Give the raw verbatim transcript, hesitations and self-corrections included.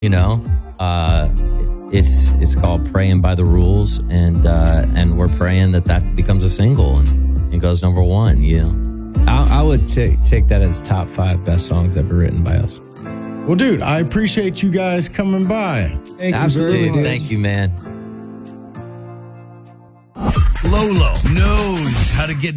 You know, uh, it's it's called Praying by the Rules, and uh, and we're praying that that becomes a single and, and goes number one. You know, I, I would take take that as top five best songs ever written by us. Well, dude, I appreciate you guys coming by. Thank Absolutely. you very much. thank you, man. Lolo knows how to get